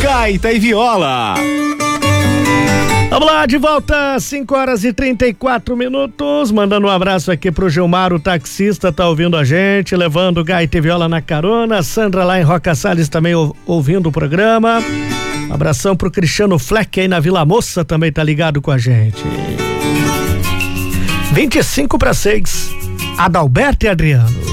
Gaita e Viola. Vamos lá, de volta, 5h34, mandando um abraço aqui pro Gilmar, o taxista, tá ouvindo a gente, levando Gaita e Viola na carona, Sandra lá em Roca Salles também ouvindo o programa, abração pro Cristiano Fleck aí na Vila Moça, também tá ligado com a gente. 5:25, Adalberto e Adriano.